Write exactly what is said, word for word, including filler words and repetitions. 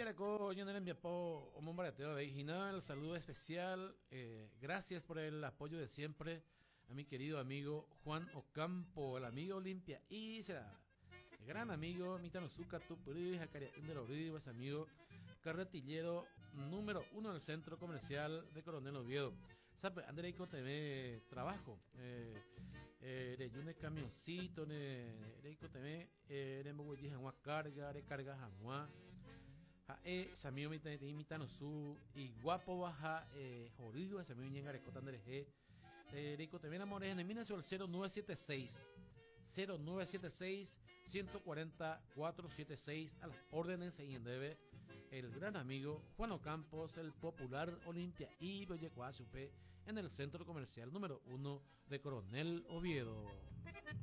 Yaraco, yo no le envío po un barateo de original, saludo especial, eh, gracias por el apoyo de siempre a mi querido amigo Juan Ocampo, el amigo Olimpia y será el gran amigo Mitanosuka Tupuri, Jacaria de los Vivos, amigo carretillero número uno del centro comercial de Coronel Oviedo. ¿Sabe? André T V trabajo, eh, eh, de un camioncito, de T V, de Moguí Janua carga, de carga Janua. Eh, Samio Mitano su y guapo baja, eh, jodido, Samio Ñengare Cotandre G. Rico te viene amores en el cero nueve siete seis cero nueve siete seis uno cuatro cero cuatro siete seis a las órdenes y en debe el gran amigo Juan Ocampos, el popular Olimpia y Boyecuachupe en el centro comercial número uno de Coronel Oviedo.